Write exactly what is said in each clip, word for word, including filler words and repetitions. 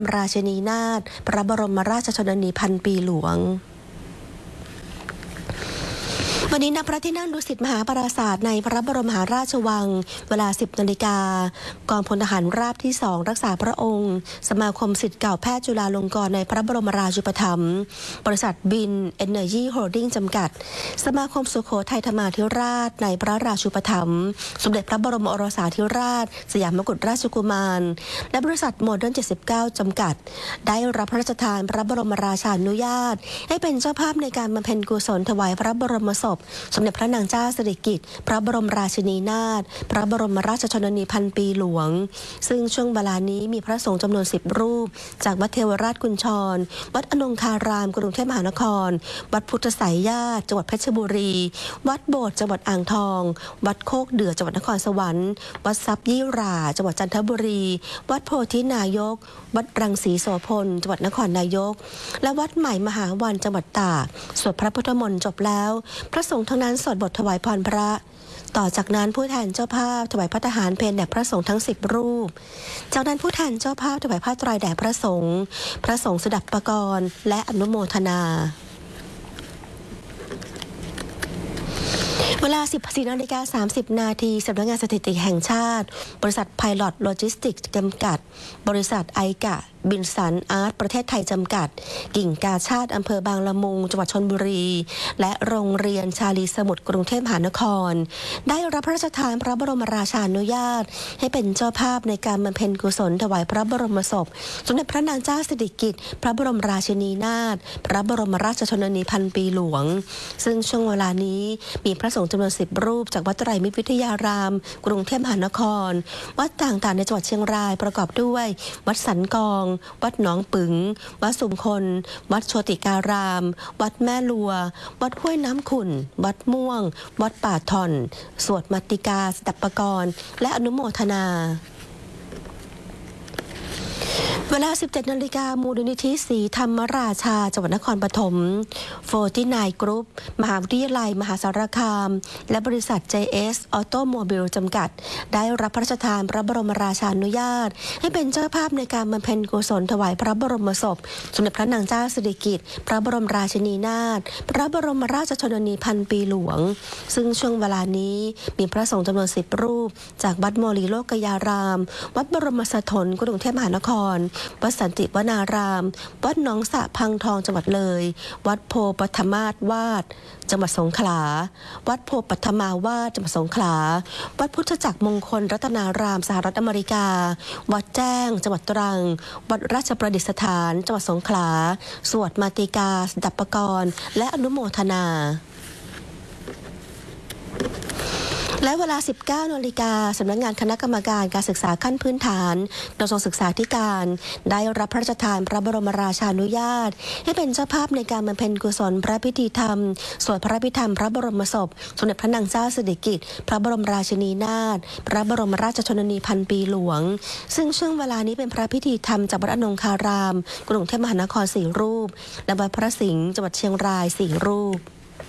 ราชินีนาถพระบรมราชชนนีพันปีหลวงวันนี้ณพระที่นั่งดุสิตมหาปราสาทในพระบรมมหาราชวังเวลา สิบนาฬิกากองพลทหารราบที่สองรักษาพระองค์สมาคมศิษย์เก่าแพทย์จุฬาลงกรณ์ในพระบรมราชูปถัมภ์บริษัทบินเอเนอร์จีโฮลดิ้งจำกัดสมาคมสุโขทัยธรรมาธิราชในพระราชูปถัมภ์สมเด็จพระบรมโอรสาธิราชสยามกุฎราชกุมารและบริษัทโมเดิร์นเจ็ดสิบเก้าจำกัดได้รับพระราชทานพระบรมราชานุญาตให้เป็นเจ้าภาพในการบำเพ็ญกุศลถวายพระบรมศพสมเด็จพระนางเจ้าสิริกิติ์พระบรมราชินีนาถพระบรมราชชนนีพันปีหลวงซึ่งช่วงเวลานี้มีพระสงฆ์จำนวนสิบรูปจากวัดเทวราชกุญชรวัดอนงคารามกรุงเทพมหานครวัดพุทธไสยญาติจังหวัดเพชรบุรีวัดโบสถ์จังหวัดอ่างทองวัดโคกเดือจังหวัดนครสวรรค์วัดทรัพย์ยี่หร่าจังหวัดจันทบุรีวัดโพธินายกวัดรังสีโสพลจังหวัดนครนายกและวัดใหม่มหาวันจังหวัดตากสวดพระพุทธมนต์จบแล้วพระสงฆ์ทั้งนั้นสวดบทถวายพรพระต่อจากนั้นผู้แทนเจ้าภาพถวายพระทหารเพลแด่พระสงฆ์ทั้งสิบรูปจากนั้นผู้แทนเจ้าภาพถวายผ้าไตรแด่พระสงฆ์พระสงฆ์สดับปกรณ์และอนุโมทนาเวลา สิบสี่นาฬิกาสามสิบนาทีสำนักงานสถิติแห่งชาติบริษัทไพลอตโลจิสติกส์จำกัดบริษัทไอกะบินสันอาร์ตประเทศไทยจำกัดกิ่งกาชาติอำเภอบางละมุงจังหวัดชลบุรีและโรงเรียนชาลีสมุทรกรุงเทพมหานครได้รับพระราชทานพระบรมราชานุญาตให้เป็นเจ้าภาพในการบำเพ็ญกุศลถวายพระบรมศพสมเด็จพระนางเจ้าสิริกิติ์พระบรมราชินีนาถพระบรมราชชนนีพันปีหลวงซึ่งช่วงเวลานี้มีพระสงฆ์จำนวนสิบรูปจากวัดไตรมิตรวิทยารามกรุงเทพมหานครวัดต่างๆในจังหวัดเชียงรายประกอบด้วยวัดสันกองวัดหนองปึ๋งวัดสุมคนวัดโชติการามวัดแม่ลัววัดห้วยน้ำขุ่นวัดม่วงวัดป่าทอนสวดมัตติกาสดับปกรณ์และอนุโมทนาเวลา สิบเจ็ดนาฬิกามูลนิธิศรีธรรมราชาจังหวัดนครปฐมโฟร์ตี้ไนน์กรุ๊ปมหาวิทยาลัยมหาสารคามและบริษัท เจ เอส Automobile จำกัดได้รับพระราชทานพระบรมราชานุญาตให้เป็นเจ้าภาพในการบำเพ็ญกุศลถวายพระบรมศพสมเด็จพระนางเจ้าสิริกิติ์พระบรมราชินีนาถพระบรมราชชนนีพันปีหลวงซึ่งช่วงเวลานี้มีพระสงฆ์จำนวนสิบรูปจากวัดโมลีโลกยารามวัดบรมสถนกรุงเทพมหานครวัดสันติวนารามวัดหนองสะพังทองจังหวัดเลยวัดโพปฐมาสวาดจังหวัดสงขลาวัดโพปฐมาวาดจังหวัดสงขลาวัดพุทธจักรมงคลรัตนารามสหรัฐอเมริกาวัดแจ้งจังหวัดตรังวัดราชประดิษฐานจังหวัดสงขลาสวดมาติกาสดับปกรณ์และอนุโมทนาและเวลา สิบเก้านาฬิกาสำนักงานคณะกรรมการการศึกษาขั้นพื้นฐานกระทรวงศึกษาธิการได้รับพระราชทานพระบรมราชานุญาตให้เป็นเจ้าภาพในการบำเพ็ญกุศลพระพิธีธรรมสวดพระพิธรรมพระบรมศพสมเด็จพระนางเจ้าสิริกิติ์พระบรมราชินีนาถพระบรมราชชนนีพันปีหลวงซึ่งช่วงเวลานี้เป็นพระพิธีธรรมจากวัดอนงคารามกรุงเทพมหานครสี่รูปและวัดพระสิงห์จังหวัดเชียงรายสี่รูป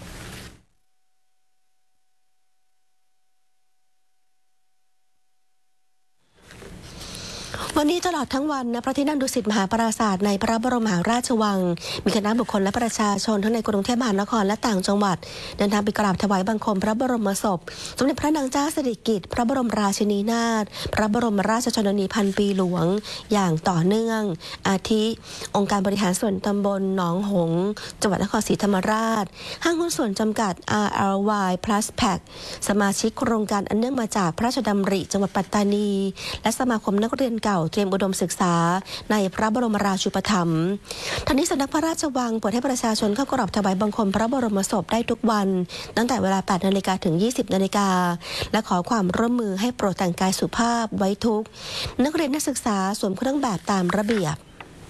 วันนี้ตลอดทั้งวันณพระที่นั่งดุสิตมหาปราสาทในพระบรมมหาราชวังมีคณะบุคคลและประชาชนทั้งในกรุงเทพมหานครและต่างจังหวัดเดินทางไปกราบถวายบังคมพระบรมศพสมเด็จพระนางเจ้าสิริกิติ์พระบรมราชินีนาถพระบรมราชชนนีพันปีหลวงอย่างต่อเนื่องอาทิองค์การบริหารส่วนตำบลหนองหงส์จังหวัดนครศรีธรรมราชห้างหุ้นส่วนจำกัด อาร์ แอล วาย Plus Pack สมาชิกโครงการอันเนื่องมาจากพระราชดำริจังหวัดปัตตานีและสมาคมนักเรียนเก่าเตรียมอุดมศึกษาในพระบรมราชูปถัมภ์ทั้งนี้สำนักพระราชวังเปิดให้ประชาชนเข้ากราบถวายบังคมพระบรมศพได้ทุกวันตั้งแต่เวลา แปดนาฬิกา ถึง ยี่สิบนาฬิกาและขอความร่วมมือให้โปรดแต่งกายสุภาพไว้ทุกนักเรียนนักศึกษาสวมเครื่องแบบตามระเบียบ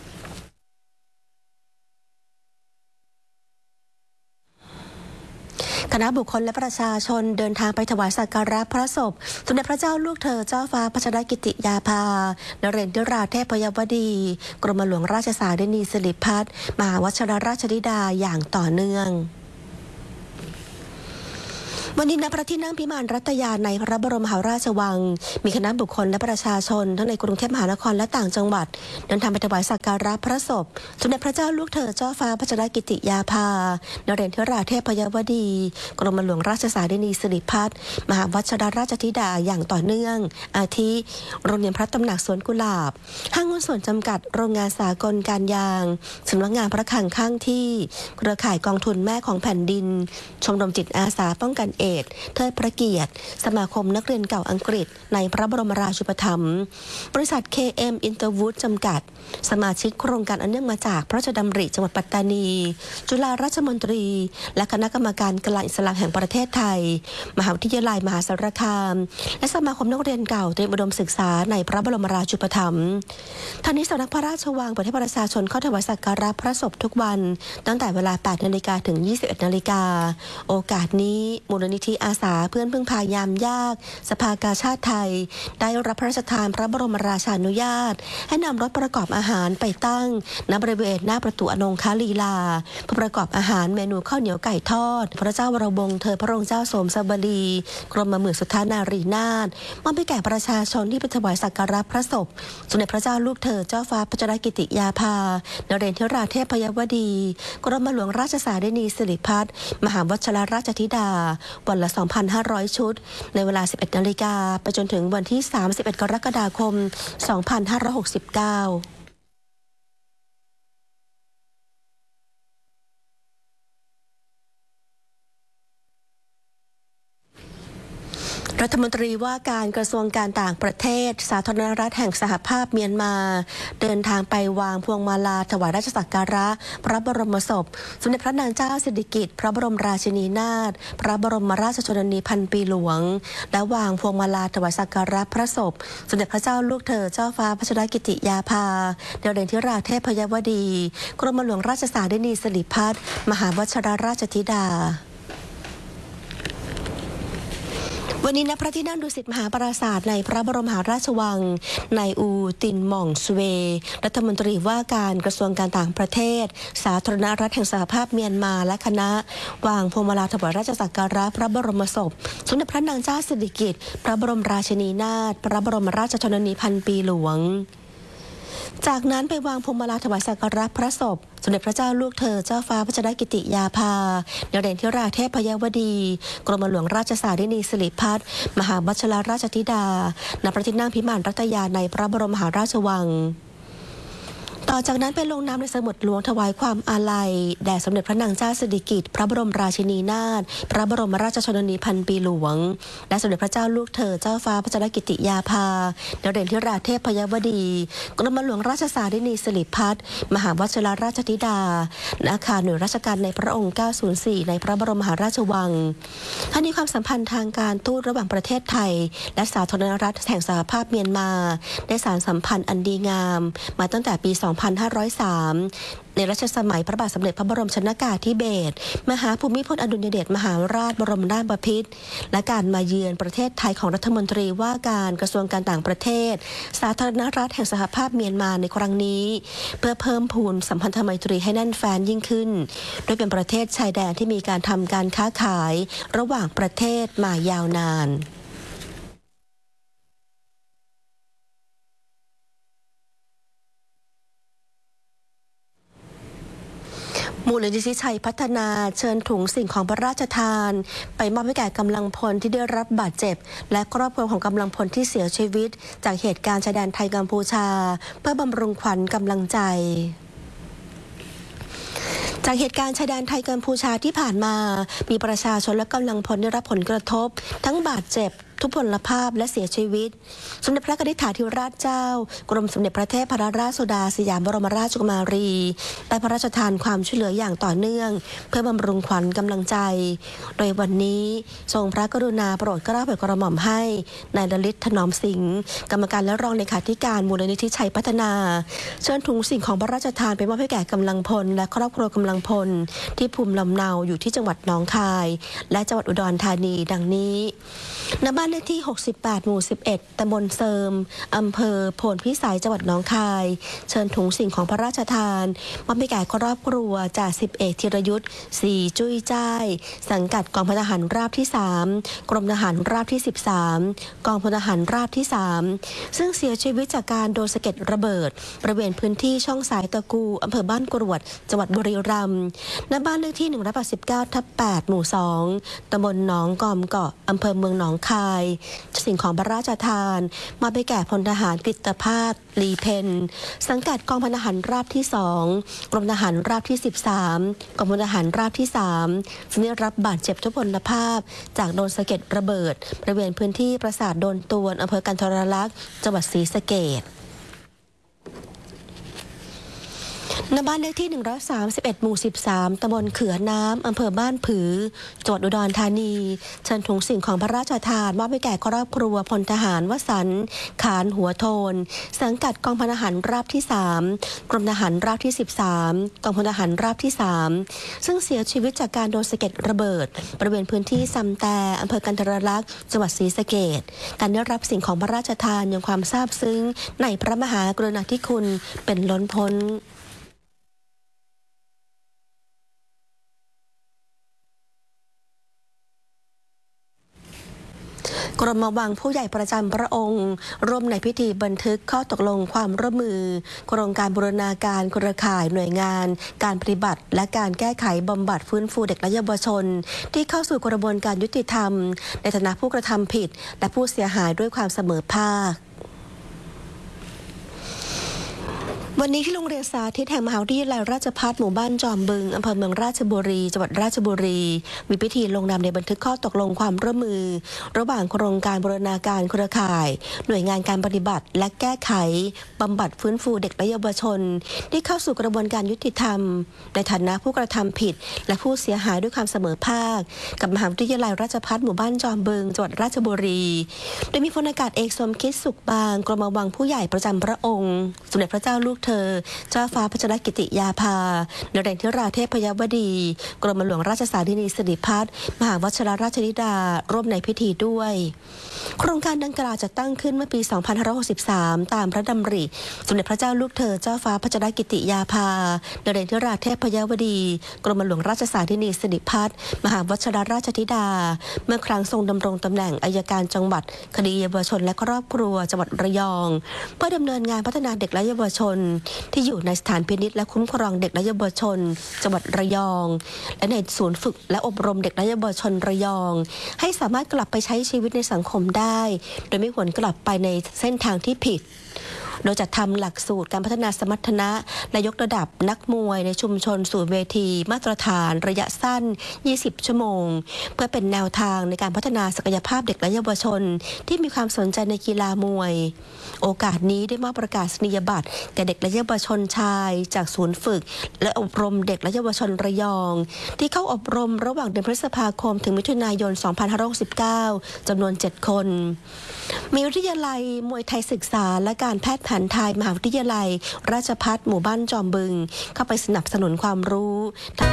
คณะบุคคลและประชาชนเดินทางไปถวายสักการะพระศพสมเด็จพระเจ้าลูกเธอเจ้าฟ้าพัชรกิติยาภานเรนทราเทพยวดีกรมหลวงราชสารินีสิริพัฒน์มหาวชิรราชธิดาอย่างต่อเนื่องวันนี้ณพระที่นั่งพิมานรัตยาในพระบรมมหาราชวังมีคณะบุคคลและประชาชนทั้งในกรุงเทพมหานครและต่างจังหวัดเดินทางไปถวายสักการะพระศพสมเด็จพระเจ้าลูกเธอเจ้าฟ้าพัชรกิติยาภานเรศวราเทพยวดีกรมหลวงราชสารินีสิริพัฒน์มหาวัชรราชธิดาอย่างต่อเนื่องอาทิโรงเรียนพระตำหนักสวนกุหลาบห้างหุ้นส่วนจำกัดโรงงานสากลการยางสำนักงานพระคลังข้างที่เครือข่ายกองทุนแม่ของแผ่นดินชมรมจิตอาสาป้องกันเอดส์เทิดพระเกียรติสมาคมนักเรียนเก่าอังกฤษในพระบรมราชูปถัมภ์บริษัท เค เอ็ม Interwood จำกัดสมาชิกโครงการอันเนื่องมาจากพระราชดำริจังหวัดปัตตานีจุฬาราชมนตรีและคณะกรรมการกลางอิสลามแห่งประเทศไทยมหาวิทยาลัยมหาสารคามและสมาคมนักเรียนเก่าเตรียมอุดมศึกษาในพระบรมราชูปถัมภ์ทางนี้สำนักพระราชวังเปิดให้ประชาชนเข้าถวายสักการะพระศพทุกวันตั้งแต่เวลา แปดนาฬิกา ถึง ยี่สิบเอ็ดนาฬิกาโอกาสนี้มูลนิธิอาสาเพื่อนพึ่งพายามยากสภากาชาติไทยได้รับพระราชทานพระบรมราชานุญาตให้นำรถประกอบอาหารไปตั้งณบริเวณหน้าประตูอนงคลีลาเพื่อประกอบอาหารเมนูข้าวเหนียวไก่ทอดพระเจ้าวรวงศ์เธอพระองค์เจ้าสมสบดีกรมหมื่นสุทธานารีนาถมอบให้แก่ประชาชนที่ไปถวายสักการะพระศพสมเด็จพระเจ้าลูกเธอเจ้าฟ้าพัชรกิติยาภานเรศวราเทพยวดีกรมหลวงราชสารินีสิริพัฒน์มหาวัชรราชธิดาวันละ สองพันห้าร้อย ชุดในเวลา สิบเอ็ดนาฬิกาไปจนถึงวันที่ สามสิบเอ็ด กรกฎาคม สองพันห้าร้อยหกสิบเก้ารัฐมนตรีว่าการกระทรวงการต่างประเทศสาธารณรัฐแห่งสหภาพเมียนมาเดินทางไปวางพวงมาลาถวายราชสักการะพระบรมศพสมเด็จพระนางเจ้าสิริกิติ์พระบรมราชินีนาถพระบรมราชชนนีพันปีหลวงและวางพวงมาลาถวายสักการะพระศพสมเด็จพระเจ้าลูกเธอเจ้าฟ้าพัชรกิติยาภาเดชเดชธิราเทพยวดีกรมหลวงราชสารินีสิริพัฒน์มหาวัชรราชธิดาวันนี้ณพระที่นั่งดุสิตมหาปราสาทในพระบรมมหาราชวังนายอูตินหม่องสเวรัฐมนตรีว่าการกระทรวงการต่างประเทศสาธารณรัฐแห่งสหภาพเมียนมาและคณะวางพวงมาลาถวายราชสักการะพระบรมศพสมเด็จพระนางเจ้าสิริกิติ์พระบรมราชินีนาถพระบรมราชชนนีพันปีหลวงจากนั้นไปวางพวงมาลาถวายสักการะพระศพสมเด็จพระเจ้าลูกเธอเจ้าฟ้าพัชรกิติยาภานเรศวราเทพยวดีกรมหลวงราชสารินีสิริพัฒน์มหาวัชรราชธิดาณพระที่นั่งพิมานรัตยาในพระบรมมหาราชวังต่อจากนั้นไปลงนามในสมุดหลวงถวายความอาลัยแด่สมเด็จพระนางเจ้าสิริกิติ์พระบรมราชินีนาถพระบรมราชชนนีพันปีหลวงและสมเด็จพระเจ้าลูกเธอเจ้าฟ้าพัชรกิติยาภานเรศวราเทพยวดีกรมหลวงราชสารินีสิริพัฒน์มหาวัชรราชธิดาณอาคารหน่วยราชการในพระองค์เก้าศูนย์สี่ในพระบรมมหาราชวังทั้งนี้ความสัมพันธ์ทางการทูตระหว่างประเทศไทยและสาธารณรัฐแห่งสหภาพเมียนมาได้สานสัมพันธ์อันดีงามมาตั้งแต่ปีสองพันห้าร้อยสามในรัชสมัยพระบาทสมเด็จพระบรมชนกาธิเบศรมหาภูมิพลอดุลยเดชมหาราชบรมนาถบพิตรและการมาเยือนประเทศไทยของรัฐมนตรีว่าการกระทรวงการต่างประเทศสาธารณรัฐแห่งสหภาพเมียนมาในครั้งนี้เพื่อเพิ่มพูนสัมพันธไมตรีให้แน่นแฟ้นยิ่งขึ้นโดยเป็นประเทศชายแดนที่มีการทำการค้าขายระหว่างประเทศมายาวนานมูลนิธิชัยพัฒนาเชิญถุงสิ่งของพระราชทานไปมอบให้แก่กำลังพลที่ได้รับบาดเจ็บและครอบครัวของกำลังพลที่เสียชีวิตจากเหตุการณ์ชายแดนไทยกัมพูชาเพื่อบำรุงขวัญกำลังใจจากเหตุการณ์ชายแดนไทยกัมพูชาที่ผ่านมามีประชาชนและกำลังพลได้รับผลกระทบทั้งบาดเจ็บทุพพลภาพและเสียชีวิตสมเด็จพระกนิษฐาธิราชเจ้ากรมสมเด็จพระเทพรัตนราชสุดาสยามบรมราชกุมารีได้พระราชทานความช่วยเหลืออย่างต่อเนื่องเพื่อบำรุงขวัญกำลังใจโดยวันนี้ทรงพระกรุณาโปรดเกล้าโปรดกระหม่อมให้นายลลิตถนอมสิงห์กรรมการและรองเลขาธิการมูลนิธิชัยพัฒนาเชิญถุงสิ่งของพระราชทานไปมอบให้แก่กำลังพลและครอบครัวกำลังพลที่ภูมิลำเนาอยู่ที่จังหวัดหนองคายและจังหวัดอุดรธานีดังนี้ณบ้านเลขที่หกสิบแปดหมู่สิบเอ็ดตำบลเซิมอำเภอโพนพิสัยจังหวัดหนองคายเชิญถุงสิ่งของพระราชทานมอบให้แก่ครอบครัวจ่าสิบเอกธีรยุทธ์ศรีจุ้ยจ้ายสังกัดกองพลทหารราบที่สามกรมทหารราบที่สิบสามกองพลทหารราบที่สามซึ่งเสียชีวิตจากการโดนสะเก็ดระเบิดบริเวณพื้นที่ช่องสายตะกูอำเภอบ้านกรวดจังหวัดบุรีรัมย์ณบ้านเลขที่หนึ่งร้อยแปดสิบเก้าทับแปดหมู่สองตำบลหนองกอมเกาะอำเภอเมืองหนองคายสิ่งของพระราชทานมาไปแก่พลทหารกฤตภาสลีเพนสังกัดกองพลทหารราบที่สองกรมทหารราบที่สิบสามกองพลทหารราบที่สามซึ่งได้รับบาดเจ็บทุพพลภาพจากโดนสะเก็ดระเบิดบริเวณพื้นที่ปราสาทโดนตวนอำเภอกันทรลักษณ์จังหวัดศรีสะเกษณบ้านเลขที่หนึ่งร้อยสามสิบเอ็ดหมู่สิบสามตำบลเขือน้ำอำเภอบ้านผือจังหวัดอุดรธานีเชิญถุงสิ่งของพระราชทานมอบให้แก่ครอบครัวพลทหารวสันต์ขานหัวโทนสังกัดกองพลทหารราบที่สามกรมทหารราบที่สิบสามกองพลทหารราบที่สามซึ่งเสียชีวิตจากการโดนสะเก็ดระเบิดบริเวณพื้นที่ซำแต่อำเภอกันทรลักษณ์จังหวัดศรีสะเกษการได้รับสิ่งของพระราชทานยังความซาบซึ้งในพระมหากรุณาธิคุณเป็นล้นพ้นกรมวังผู้ใหญ่ประจำพระองค์ร่วมในพิธีบันทึกข้อตกลงความร่วมมือโครงการบูรณาการเครือข่ายหน่วยงานการปฏิบัติและการแก้ไขบำบัดฟื้นฟูเด็กและเยาวชนที่เข้าสู่กระบวนการยุติธรรมในฐานะผู้กระทำผิดและผู้เสียหายด้วยความเสมอภาควันนี้ที่โรงเรียนสาธิตแห่งมหาวิทยาลัยราชภัฏหมู่บ้านจอมบึงอำเภอเมืองราชบุรีจังหวัดราชบุรีมีพิธีลงนามในบันทึกข้อตกลงความร่วมมือระหว่างโครงการบูรณาการเครือข่ายหน่วยงานการปฏิบัติและแก้ไขบำบัดฟื้นฟูเด็กและเยาวชนที่เข้าสู่กระบวนการยุติธรรมในฐานะผู้กระทำผิดและผู้เสียหายด้วยความเสมอภาคกับมหาวิทยาลัยราชภัฏหมู่บ้านจอมบึงจังหวัดราชบุรีโดยมีพลอากาศเอกสมคิดสุขบางกรมวังผู้ใหญ่ประจำพระองค์สมเด็จพระเจ้าลูกเธอเจ้าฟ้าพัชรกิติยาภานเรศธิราเทพยวดีกรมหลวงราชสาธินีสิริพัฒน์มหาวชิรราชธิดาร่วมในพิธีด้วยโครงการดังกล่าวจัดตั้งขึ้นเมื่อปี สองพันห้าร้อยหกสิบสาม ตามพระดำริสมเด็จพระเจ้าลูกเธอเจ้าฟ้าพัชรกิติยาภานเรศธิราเทพยวดีกรมหลวงราชสาธินีสิริพัฒน์มหาวชิรราชธิดาเมื่อครั้งทรงดำรงตำแหน่งอัยการจังหวัดคดีเยาวชนและครอบครัวจังหวัดระยองเพื่อดำเนินงานพัฒนาเด็กและเยาวชนที่อยู่ในสถานพินิจและคุ้มครองเด็กและเยาวชนจังหวัดระยองและในศูนย์ฝึกและอบรมเด็กและเยาวชนระยองให้สามารถกลับไปใช้ชีวิตในสังคมได้โดยไม่หวนกลับไปในเส้นทางที่ผิดโดยจัดทำหลักสูตรการพัฒนาสมรรถนะและยกระดับนักมวยในชุมชนสู่เวทีมาตรฐานระยะสั้นยี่สิบชั่วโมงเพื่อเป็นแนวทางในการพัฒนาศักยภาพเด็กและเยาวชนที่มีความสนใจในกีฬามวยโอกาสนี้ได้มอบประกาศนียบัตรแก่เด็กและเยาวชนชายจากศูนย์ฝึกและอบรมเด็กและเยาวชนระยองที่เข้าอบรมระหว่างเดือนพฤษภาคมถึงมิถุนายน สองพันห้าร้อยหกสิบเก้า จำนวนเจ็ดคนมีวิทยาลัยมวยไทยศึกษาและการแพทย์แผนไทยมหาวิทยาลัยราชภัฏหมู่บ้านจอมบึงเข้าไปสนับสนุนความรู้